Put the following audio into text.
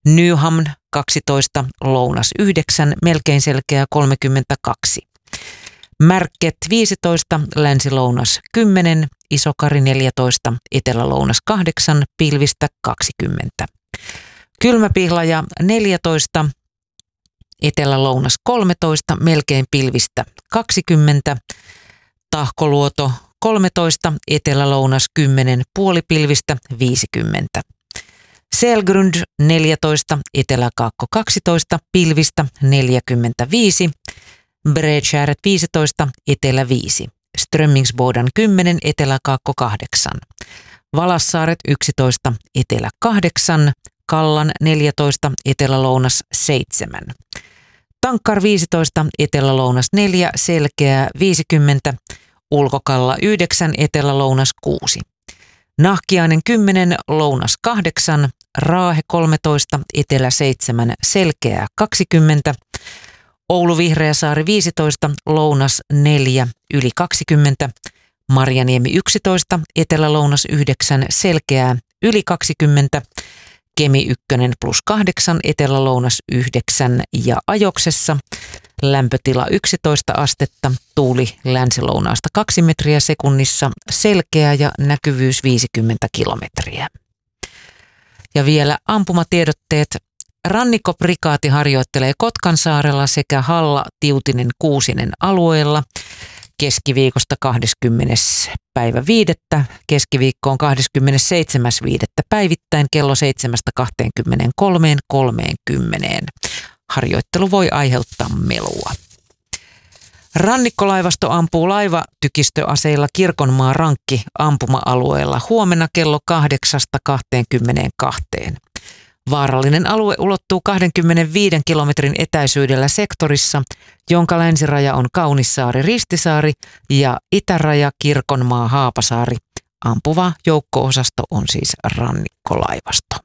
Nyhamn 12, lounas 9, melkein selkeä 32. Märket 15, länsi-lounas 10, Isokari 14, etelä-lounas 8, pilvistä 20. Kylmäpihlaja 14, etelä-lounas 13, melkein pilvistä 20. Tahkoluoto 13, etelä-lounas 10, puolipilvistä 50. Selgrund 14, eteläkaakko 12, pilvistä 45. Bredskärret 15, etelä 5. Strömmingsbodan 10, eteläkaakko 8. Valassaaret 11, etelä 8. Kallan 14, etelä-lounas 7. Tankkar 15, etelä-lounas 4, selkeää 50. Ulkokalla 9, etelä-lounas 6. Nahkiainen 10, lounas 8. Raahe 13, etelä 7, selkeää 20. Oulu Vihreäsaari 15, lounas 4, yli 20. Marjaniemi 11, etelä-lounas 9, selkeää yli 20. Kemi 1 +8, etelä-lounas 9 ja Ajoksessa. Lämpötila 11 astetta, tuuli länsilounaasta 2 metriä sekunnissa, selkeä ja näkyvyys 50 kilometriä. Ja vielä ampumatiedotteet. Rannikkoprikaati harjoittelee Kotkansaarella sekä Halla-Tiutinen-Kuusinen alueella keskiviikosta 20.5. Keskiviikkoon 27.5. päivittäin kello 7.23.30. Harjoittelu voi aiheuttaa melua. Rannikkolaivasto ampuu laivatykistöaseilla Kirkonmaan Rankki ampuma-alueella huomenna kello 8.22. Vaarallinen alue ulottuu 25 kilometrin etäisyydellä sektorissa, jonka länsiraja on Kaunissaari-Ristisaari ja itäraja Kirkonmaa-Haapasaari. Ampuva joukko-osasto on siis rannikkolaivasto.